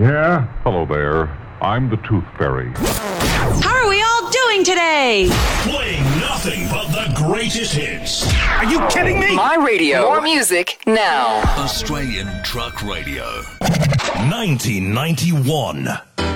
Yeah? Hello there. I'm the Tooth Fairy. How are we all doing today? Playing nothing but the greatest hits. Are you kidding me? My radio. More music now. Australian Truck Radio. 1991.